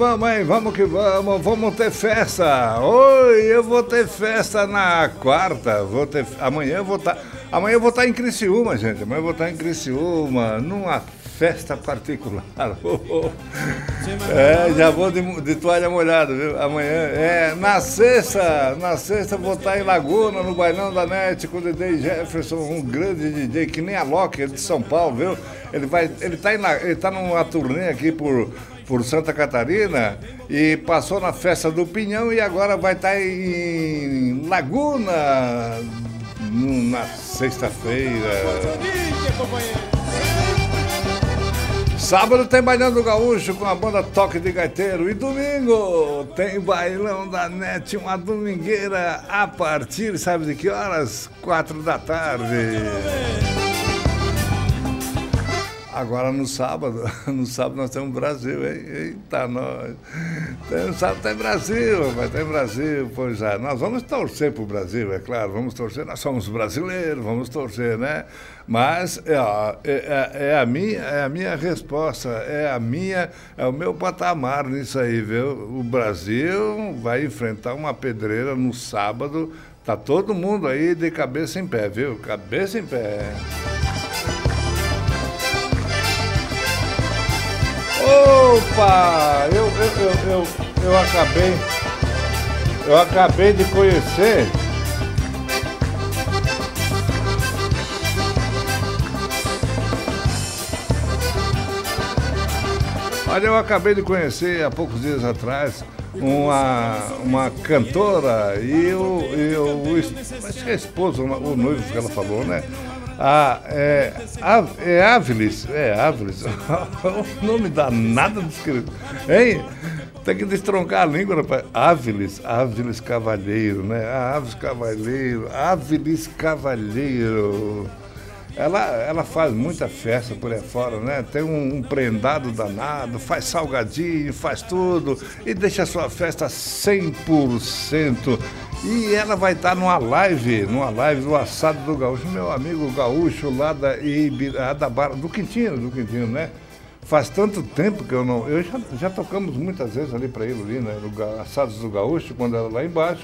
Mamãe, vamos que vamos ter festa. Oi, eu vou ter festa na quarta. Amanhã eu vou estar em Criciúma, gente. Amanhã eu vou estar em Criciúma, numa festa particular. Já vou de toalha molhada, viu? Amanhã. Na sexta eu vou estar em Laguna, no Bailão da NET, com o DJ Jefferson, um grande DJ que nem a Loki, ele de São Paulo, viu? Ele tá numa turnê aqui por Santa Catarina e passou na festa do Pinhão e agora vai estar em Laguna na sexta-feira. Sábado tem Bailão do Gaúcho com a banda Toque de Gaiteiro e domingo tem Bailão da NET, uma domingueira a partir, sabe de que horas? 4 da tarde. Agora no sábado nós temos Brasil, hein? Eita, nós. No sábado tem Brasil, vai ter Brasil, pois é. Nós vamos torcer pro Brasil, é claro, vamos torcer, nós somos brasileiros, vamos torcer, né? Mas é a minha resposta, é o meu patamar nisso aí, viu? O Brasil vai enfrentar uma pedreira no sábado, tá todo mundo aí de cabeça em pé, viu? Cabeça em pé. Opa! Eu acabei de conhecer. Olha, eu acabei de conhecer há poucos dias atrás uma cantora e acho que é a esposa, o noivo que ela falou, né? Áviles. O nome danado descrito. Hein? Tem que destroncar a língua, rapaz. Áviles Cavalheiro, né? Áviles Cavalheiro. Ela faz muita festa por aí fora, né? Tem um prendado danado, faz salgadinho, faz tudo e deixa a sua festa 100%. E ela vai estar numa live do Assado do Gaúcho, meu amigo gaúcho lá da Barra, do Quintino, né? Faz tanto tempo que eu já tocamos muitas vezes ali para ele, né? No Assados do Gaúcho, quando era lá embaixo.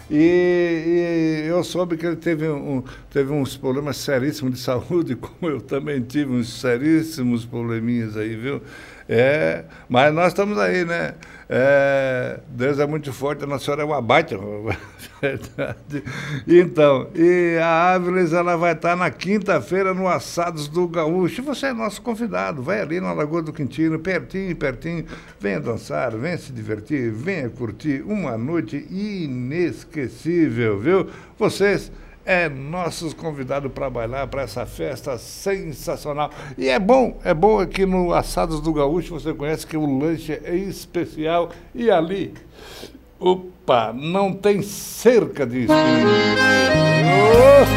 E eu soube que ele teve uns problemas seríssimos de saúde, como eu também tive uns seríssimos probleminhas aí, viu? Mas nós estamos aí, né? Deus é muito forte, a Nossa Senhora é uma baita, verdade. Então, e a Áviles, ela vai estar na quinta-feira no Assados do Gaúcho. Você é nosso convidado, vai ali na Lagoa do Quintino, pertinho, venha dançar, venha se divertir, venha curtir uma noite inesquecível, viu? Vocês nossos convidados para bailar para essa festa sensacional. E é bom aqui no Assados do Gaúcho, você conhece que o lanche é especial e ali, opa, não tem cerca de espinho.